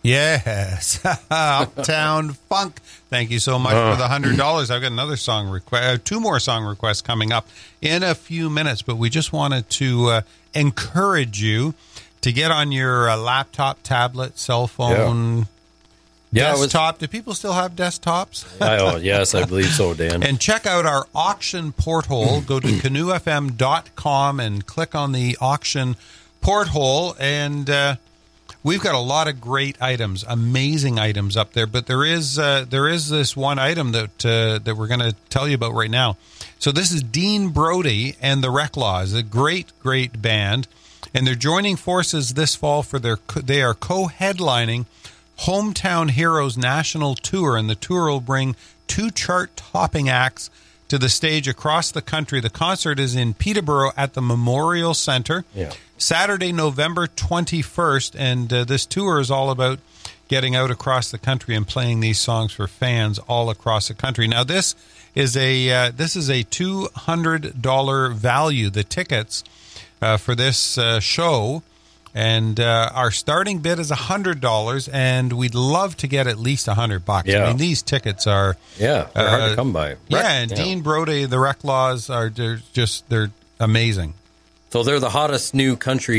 Yes. Uptown Funk. Thank you so much for the $100. I've got another song request, two more song requests coming up in a few minutes, but we just wanted to encourage you to get on your laptop, tablet, cell phone, desktop. Do people still have desktops? Yes, I believe so, Dan. And check out our auction porthole. Go to canoefm.com and click on the auction porthole, and we've got a lot of great items, amazing items up there. But there is this one item that we're going to tell you about right now. So this is Dean Brody and the Reclaws, a great band, and they're joining forces this fall for they are co-headlining Hometown Heroes National Tour, and the tour will bring 2 chart-topping acts to the stage across the country. The concert is in Peterborough at the Memorial Centre, Saturday, November 21st, and this tour is all about getting out across the country and playing these songs for fans all across the country. Now, this is a $200 value, the tickets for this show. And our starting bid is $100, and we'd love to get at least $100. Yeah. I mean, these tickets are they're hard to come by. Dean Brody, the Reclaws they're amazing. So they're the hottest new country